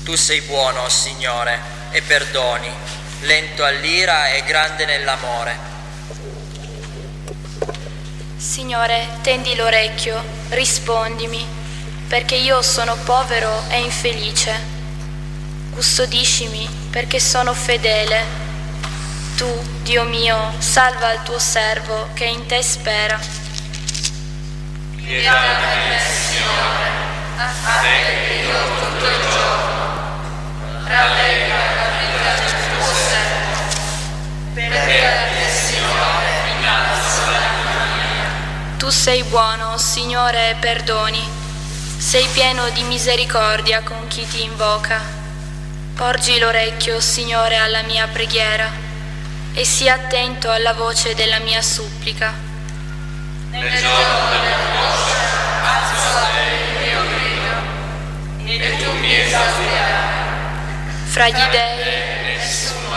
Tu sei buono, o Signore, e perdoni, lento all'ira e grande nell'amore. Signore, tendi l'orecchio, rispondimi, perché io sono povero e infelice. Custodiscimi, perché sono fedele. Tu, Dio mio, salva il tuo servo che in te spera. Pietà di me, Signore, a te che io tutto il giorno. Rallegra la vita del tuo servo, perché a te, Signore, innalzo l'anima mia. Tu sei buono, Signore, e perdoni. Sei pieno di misericordia con chi ti invoca. Porgi l'orecchio, Signore, alla mia preghiera e sii attento alla voce della mia supplica. Nel giorno dell'angoscia alzo a te il mio grido, e tu mi esaudierai. Fra gli dei Nessuno